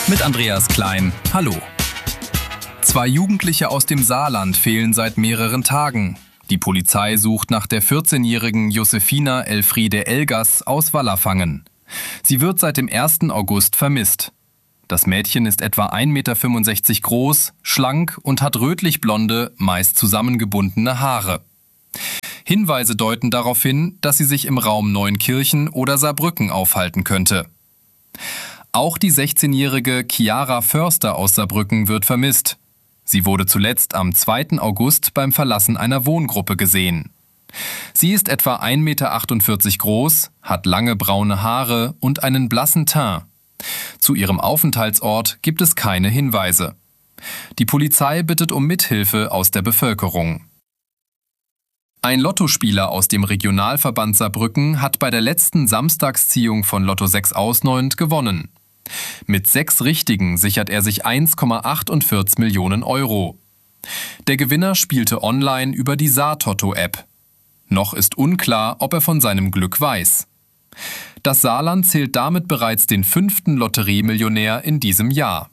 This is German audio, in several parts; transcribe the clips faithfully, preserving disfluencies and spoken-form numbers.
mit Andreas Klein. Hallo. Zwei Jugendliche aus dem Saarland fehlen seit mehreren Tagen. Die Polizei sucht nach der vierzehnjährigen Josefina Elfriede Elgas aus Wallerfangen. Sie wird seit dem ersten August vermisst. Das Mädchen ist etwa ein Meter fünfundsechzig groß, schlank und hat rötlich-blonde, meist zusammengebundene Haare. Hinweise deuten darauf hin, dass sie sich im Raum Neunkirchen oder Saarbrücken aufhalten könnte. Auch die sechzehnjährige Chiara Förster aus Saarbrücken wird vermisst. Sie wurde zuletzt am zweiten August beim Verlassen einer Wohngruppe gesehen. Sie ist etwa ein Meter achtundvierzig groß, hat lange braune Haare und einen blassen Teint. Zu ihrem Aufenthaltsort gibt es keine Hinweise. Die Polizei bittet um Mithilfe aus der Bevölkerung. Ein Lottospieler aus dem Regionalverband Saarbrücken hat bei der letzten Samstagsziehung von Lotto sechs Ausneunend gewonnen. Mit sechs Richtigen sichert er sich eins Komma achtundvierzig Millionen Euro. Der Gewinner spielte online über die Saartotto-App. Noch ist unklar, ob er von seinem Glück weiß. Das Saarland zählt damit bereits den fünften Lotteriemillionär in diesem Jahr.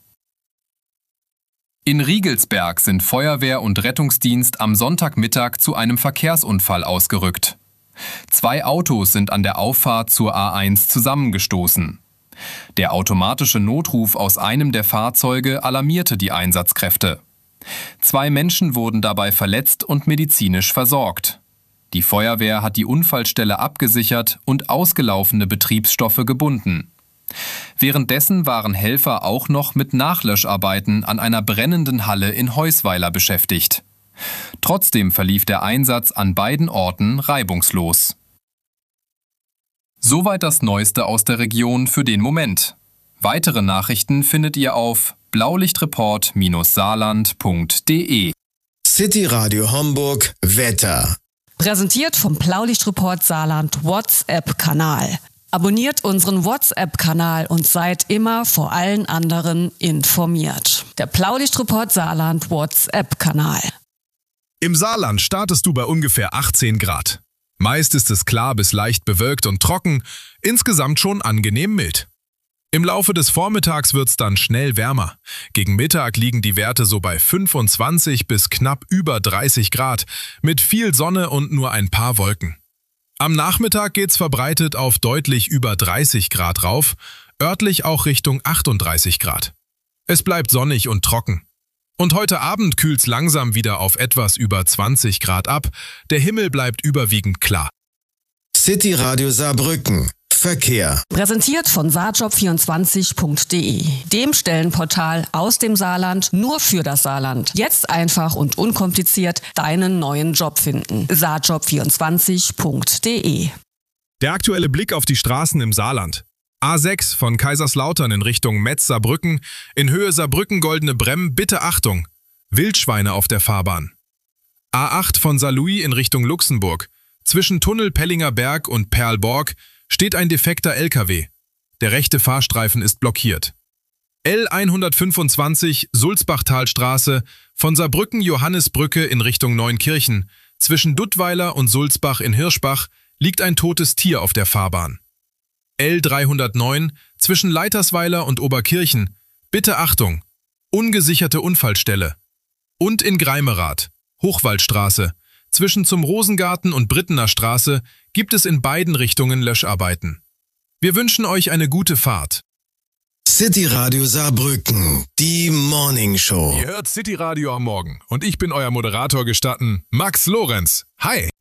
In Riegelsberg sind Feuerwehr und Rettungsdienst am Sonntagmittag zu einem Verkehrsunfall ausgerückt. Zwei Autos sind an der Auffahrt zur A eins zusammengestoßen. Der automatische Notruf aus einem der Fahrzeuge alarmierte die Einsatzkräfte. Zwei Menschen wurden dabei verletzt und medizinisch versorgt. Die Feuerwehr hat die Unfallstelle abgesichert und ausgelaufene Betriebsstoffe gebunden. Währenddessen waren Helfer auch noch mit Nachlöscharbeiten an einer brennenden Halle in Heusweiler beschäftigt. Trotzdem verlief der Einsatz an beiden Orten reibungslos. Soweit das Neueste aus der Region für den Moment. Weitere Nachrichten findet ihr auf blaulichtreport saarland punkt de. City Radio Homburg Wetter. Präsentiert vom Blaulichtreport Saarland WhatsApp-Kanal. Abonniert unseren WhatsApp-Kanal und seid immer vor allen anderen informiert. Der Blaulichtreport Saarland WhatsApp-Kanal. Im Saarland startest du bei ungefähr achtzehn Grad. Meist ist es klar bis leicht bewölkt und trocken, insgesamt schon angenehm mild. Im Laufe des Vormittags wird's dann schnell wärmer. Gegen Mittag liegen die Werte so bei fünfundzwanzig bis knapp über dreißig Grad, mit viel Sonne und nur ein paar Wolken. Am Nachmittag geht's verbreitet auf deutlich über dreißig Grad rauf, örtlich auch Richtung achtunddreißig Grad. Es bleibt sonnig und trocken. Und heute Abend kühlt's langsam wieder auf etwas über zwanzig Grad ab. Der Himmel bleibt überwiegend klar. City Radio Saarbrücken. Verkehr. Präsentiert von saarjob vierundzwanzig punkt de, dem Stellenportal aus dem Saarland nur für das Saarland. Jetzt einfach und unkompliziert deinen neuen Job finden. saarjob vierundzwanzig punkt de. Der aktuelle Blick auf die Straßen im Saarland. A sechs von Kaiserslautern in Richtung Metz-Saarbrücken, in Höhe Saarbrücken-Goldene Bremm, bitte Achtung, Wildschweine auf der Fahrbahn. A acht von Saarlouis in Richtung Luxemburg, zwischen Tunnel Pellinger Berg und Perlborg steht ein defekter L K W. Der rechte Fahrstreifen ist blockiert. L hundertfünfundzwanzig Sulzbachtalstraße von Saarbrücken-Johannisbrücke in Richtung Neunkirchen, zwischen Duttweiler und Sulzbach in Hirschbach liegt ein totes Tier auf der Fahrbahn. L dreihundertneun zwischen Leitersweiler und Oberkirchen, bitte Achtung, ungesicherte Unfallstelle. Und in Greimerath, Hochwaldstraße, zwischen zum Rosengarten und Brittener Straße gibt es in beiden Richtungen Löscharbeiten. Wir wünschen euch eine gute Fahrt. City Radio Saarbrücken, die Morning Show. Ihr hört City Radio am Morgen und ich bin euer Moderator gestatten, Max Lorenz. Hi!